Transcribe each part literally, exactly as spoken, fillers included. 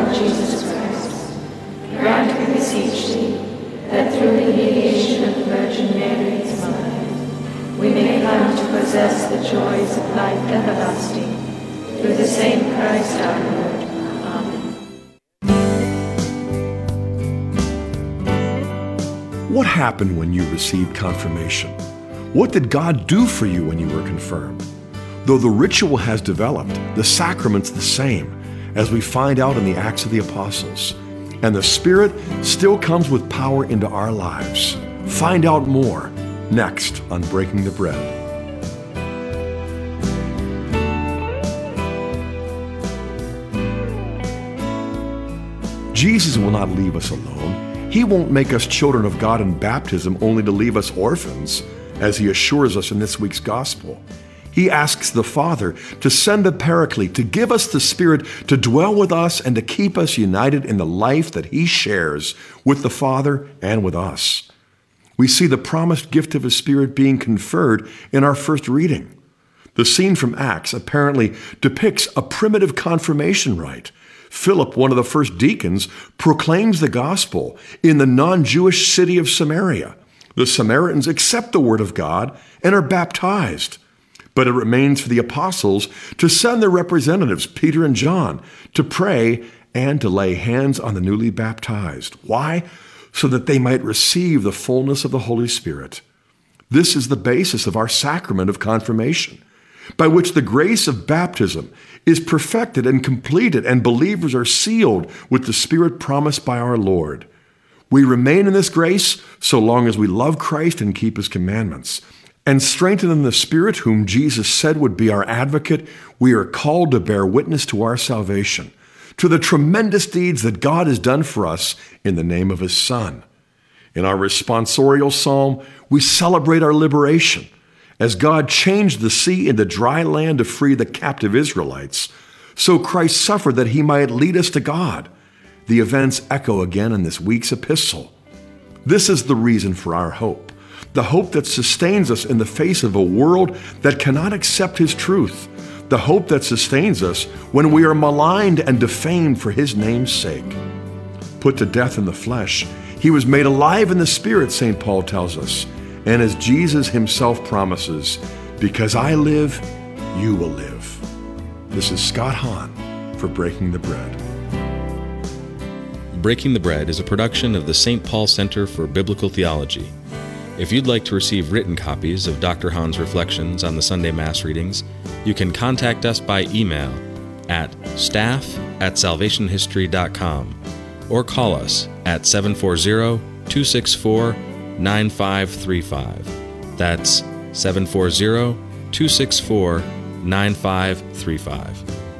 Lord Jesus Christ, grant, we beseech thee, that through the mediation of the Virgin Mary, his mother, we may come to possess the joys of life everlasting, through the same Christ our Lord. What happened when you received confirmation? What did God do for you when you were confirmed? Though the ritual has developed, the sacrament's the same, as we find out in the Acts of the Apostles. And the Spirit still comes with power into our lives. Find out more next on Breaking the Bread. Jesus will not leave us alone. He won't make us children of God in baptism only to leave us orphans, as he assures us in this week's gospel. He asks the Father to send a Paraclete, to give us the Spirit to dwell with us and to keep us united in the life that he shares with the Father and with us. We see the promised gift of his Spirit being conferred in our first reading. The scene from Acts apparently depicts a primitive confirmation rite. Philip, one of the first deacons, proclaims the gospel in the non-Jewish city of Samaria. The Samaritans accept the word of God and are baptized. But it remains for the apostles to send their representatives, Peter and John, to pray and to lay hands on the newly baptized. Why? So that they might receive the fullness of the Holy Spirit. This is the basis of our sacrament of confirmation, by which the grace of baptism is perfected and completed, and believers are sealed with the Spirit promised by our Lord. We remain in this grace so long as we love Christ and keep his commandments. And strengthened in the Spirit, whom Jesus said would be our advocate, we are called to bear witness to our salvation, to the tremendous deeds that God has done for us in the name of his Son. In our responsorial psalm, we celebrate our liberation. As God changed the sea into dry land to free the captive Israelites, so Christ suffered that he might lead us to God. The events echo again in this week's epistle. This is the reason for our hope, the hope that sustains us in the face of a world that cannot accept his truth, the hope that sustains us when we are maligned and defamed for his name's sake. Put to death in the flesh, he was made alive in the Spirit, Saint Paul tells us. And as Jesus himself promises, because I live, you will live. This is Scott Hahn for Breaking the Bread. Breaking the Bread is a production of the Saint Paul Center for Biblical Theology. If you'd like to receive written copies of Doctor Hahn's reflections on the Sunday Mass readings, you can contact us by email at staff at salvation history dot com or call us at seven four zero, two six four, nine five three five. That's seven four zero, two six four, nine five three five.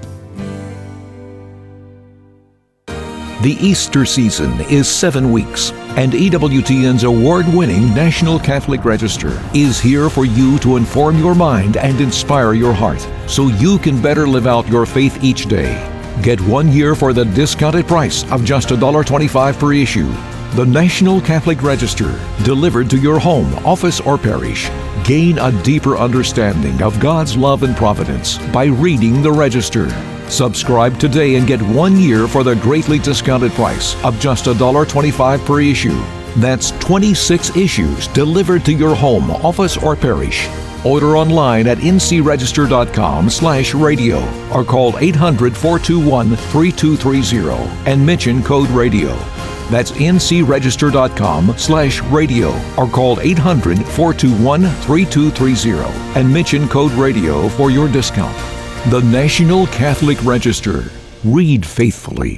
The Easter season is seven weeks, and E W T N's award-winning National Catholic Register is here for you to inform your mind and inspire your heart, so you can better live out your faith each day. Get one year for the discounted price of just one dollar and twenty-five cents per issue. The National Catholic Register, delivered to your home, office, or parish. Gain a deeper understanding of God's love and providence by reading the Register. Subscribe today and get one year for the greatly discounted price of just one dollar and twenty-five cents per issue. That's twenty-six issues delivered to your home, office, or parish. Order online at n c register dot com slash radio or call eight hundred, four two one, three two three zero and mention code radio. That's n c register dot com slash radio or call eight hundred, four two one, three two three zero and mention code radio for your discount. The National Catholic Register. Read faithfully.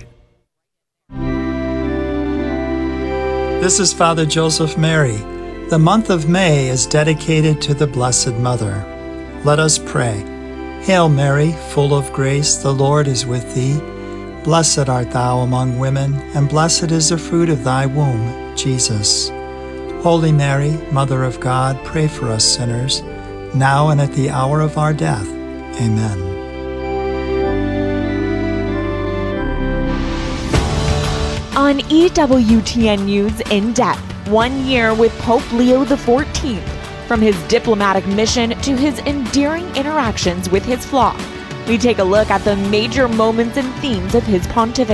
This is Father Joseph Mary. The month of May is dedicated to the Blessed Mother. Let us pray. Hail Mary, full of grace, the Lord is with thee. Blessed art thou among women, and blessed is the fruit of thy womb, Jesus. Holy Mary, Mother of God, pray for us sinners, now and at the hour of our death. Amen. On E W T N News In Depth, one year with Pope Leo the fourteenth, from his diplomatic mission to his endearing interactions with his flock. We take a look at the major moments and themes of his pontificate.